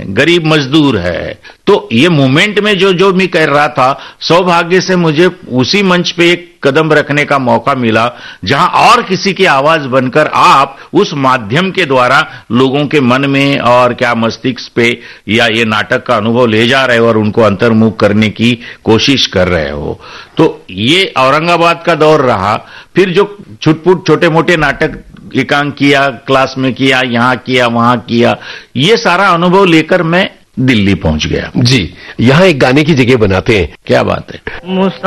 गरीब मजदूर है। तो ये मूवमेंट में जो मैं कर रहा था, सौभाग्य से मुझे उसी मंच पे एक कदम रखने का मौका मिला जहां और किसी की आवाज बनकर आप उस माध्यम के द्वारा लोगों के मन में और क्या मस्तिष्क पे या ये नाटक का अनुभव ले जा रहे हो और उनको अंतर्मुख करने की कोशिश कर रहे हो। तो ये औरंगाबाद का दौर रहा। फिर जो छुटपुट छोटे मोटे नाटक एकांक किया, क्लास में किया, यहाँ किया, वहां किया, ये सारा अनुभव लेकर मैं दिल्ली पहुंच गया। जी, यहाँ एक गाने की जगह बनाते हैं। क्या बात है।